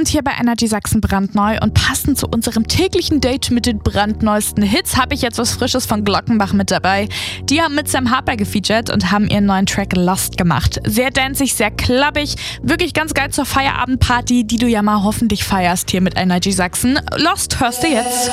sind hier bei Energy Sachsen brandneu und passend zu unserem täglichen Date mit den brandneuesten Hits habe ich jetzt was Frisches von Glockenbach mit dabei. Die haben mit Sam Harper gefeatured und haben ihren neuen Track Lost gemacht. Sehr dancig, sehr klappig, wirklich ganz geil zur Feierabendparty, die du ja mal hoffentlich feierst hier mit Energy Sachsen. Lost hörst du jetzt.